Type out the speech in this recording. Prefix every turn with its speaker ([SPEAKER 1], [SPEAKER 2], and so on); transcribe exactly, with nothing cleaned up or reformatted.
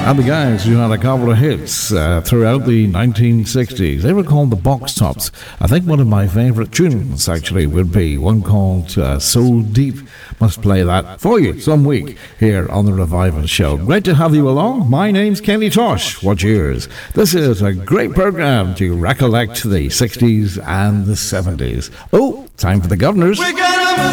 [SPEAKER 1] And the guys who had a couple of hits uh, throughout the nineteen sixties, they were called the Box Tops. I think one of my favourite tunes actually would be one called uh, Soul Deep. Must play that for you some week here on the Revival Show. Great to have you along. My name's Kenny Tosh. What's yours? This is a great programme to recollect the sixties and the seventies. Oh, time for the Governors. We got